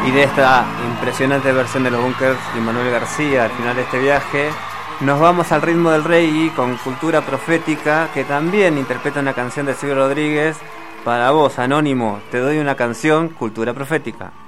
Y de esta impresionante versión de los Bunkers y Manuel García al final de este viaje, nos vamos al ritmo del reggae con Cultura Profética, que también interpreta una canción de Silvio Rodríguez. Para vos, Anónimo, te doy una canción, Cultura Profética.